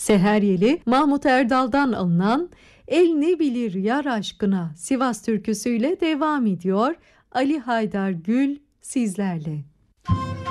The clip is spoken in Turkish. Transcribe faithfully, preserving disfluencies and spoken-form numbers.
Seheryeli Mahmut Erdal'dan alınan El ne bilir yar aşkına Sivas türküsüyle devam ediyor. Ali Haydar Gül sizlerle.